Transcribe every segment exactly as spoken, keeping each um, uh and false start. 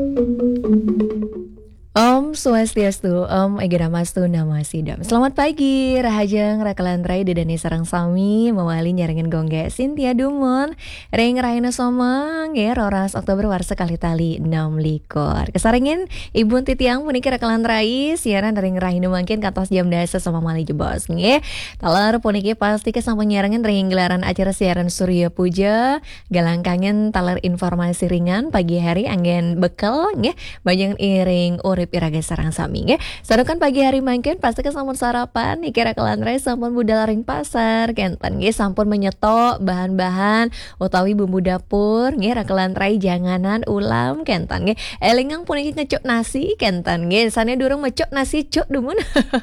Om Swastiastu, Om Egiramastu Namasidam. Selamat pagi, Rahajeng Rakalantrai Dedani Sarang Sami, Mawali Nyaringin Gongge Sintia Dumon, Ring Raina Somang, ya Roras Oktober Warsa Kali Tali enam likor. Kesaringin Ibu Titiang Puniki Rakalantrai, siaran Ring Raina Mangkin Katos Jam Dasa sama Mali Jebos, nge. Talar Puniki pasti kesampun nyaringin ring gelaran acara siaran Surya Puja, galang kangen talar informasi ringan pagi hari angin bekal, nge. Banyak iring urip iraga sarang sami nge. Sadukan pagi hari mangkin pasti kesampun sarapan nikira kelandrai sampun budal ring pasar kentan nge sampun menyetok bahan-bahan utawi bumbu dapur nge rakelantrai janganan ulam kentan nge elingang puniki ngecuk nasi kentan nge sane durung mecuk nasi cuk dumun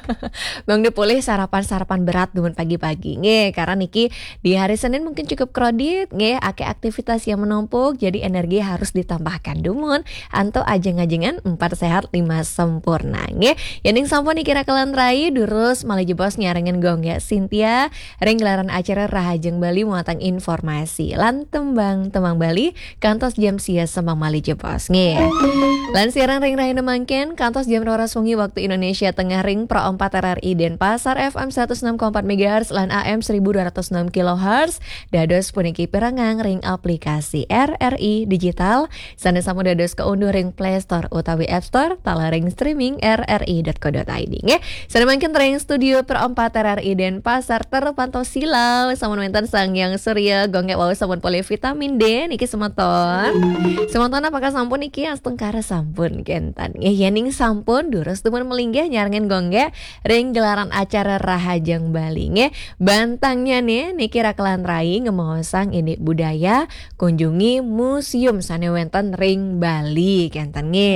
Bang Depulih sarapan-sarapan berat dumun pagi-pagi nge karena niki di hari Senin mungkin cukup kredit nge ake aktivitas yang menumpuk jadi energi harus ditambahkan dumun anto ajeng-ajengan empat sehat lima sempurna nge. Yaning sampun dikira kelantrai durus malah jebos nyarengin gong ya Sintia ring gelaran acara Rahajeng Bali muatan informasi lan tembang tembang Bali kantos jam sia sembang mali jebos nge. Lan siaran ring rahina mangken kantos jam roras wengi waktu Indonesia Tengah ring Pro empat R R I Denpasar F M seratus enam koma empat megahertz lan A M seribu dua ratus enam kilohertz dados puniki perangang ring aplikasi R R I digital sana sampun dados keunduh ring Play Store utawi App Store ring streaming r r i dot co dot i d nge. Sana mangkin ring studio per empat R R I Denpasar terpantau silau sampun wenten sang yang surya gongge wau sampun polivitamin D niki semoton. Semoton apakah sampun niki astengkara sampun kentan. Nge yening sampun durus temen melinggih nyarengin gongge ring gelaran acara Rahajeng Bali nge. Bantangnya nih niki rakelantrai ngemosang ini budaya kunjungi museum sane wenten ring Bali kentan nge.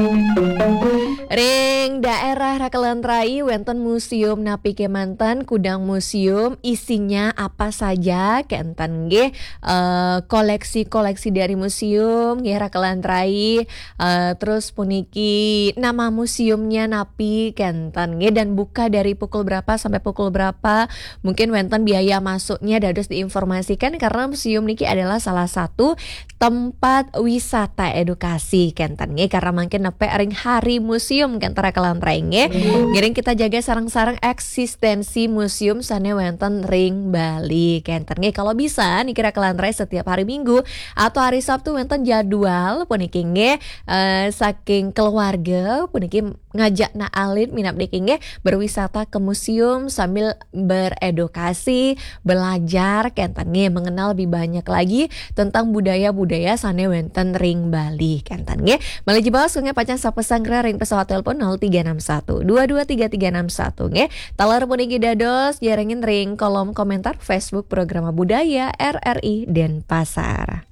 Ring daerah Rakelantrai wenten museum napi kemanten kudang museum isinya apa saja kenten nggih uh, koleksi-koleksi dari museum nggih Rakelantrai uh, terus puniki nama museumnya napi kenten nggih dan buka dari pukul berapa sampai pukul berapa mungkin wenten biaya masuknya dados diinformasikan karena museum niki adalah salah satu tempat wisata edukasi kenten nggih karena mungkin nepe ring hari museum kentara kelantrai nge. Giring kita jaga sarang-sarang eksistensi museum sane wenten ring Bali kenten nge. Kalau bisa nih kira kelantrai setiap hari Minggu atau hari Sabtu wenten jadwal puniki nge uh, saking keluarga puniki ngajak na alit minap diki nge berwisata ke museum sambil beredukasi, belajar kenten nge mengenal lebih banyak lagi tentang budaya-budaya sane wenten ring Bali kenten nge. Malih jebaos nge pacan sapesanggra ring pesawat telepon nol tiga enam satu dua dua tiga tiga enam satu nge. Talar puniki dados jarengin ring kolom komentar Facebook Program Budaya R R I Denpasar.